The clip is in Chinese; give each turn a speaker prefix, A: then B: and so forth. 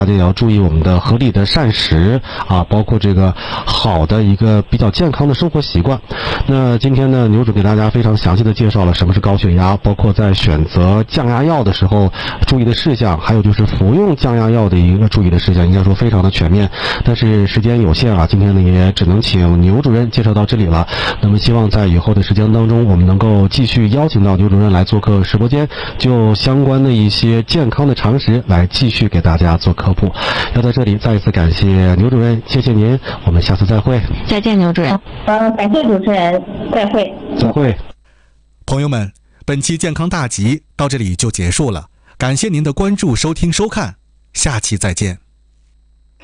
A: 大家也要注意我们的合理的膳食啊，包括这个好的一个比较健康的生活习惯。那今天呢，牛主给大家非常详细的介绍了什么是高血压，包括在选择降压药的时候注意的事项，还有就是服用降压药的一个注意的事项，应该说非常的全面。但是时间有限啊，今天呢也只能请牛主任介绍到这里了。那么希望在以后的时间当中，我们能够继续邀请到牛主任来做客直播间，就相关的一些健康的常识来继续给大家做科普。要在这里再一次感谢牛主任，谢谢您，我们下次再会。
B: 再见，牛主任。
C: 感谢主持人，再会。
A: 再会。
D: 朋友们，本期健康大集到这里就结束了，感谢您的关注、收听、收看，下期再见。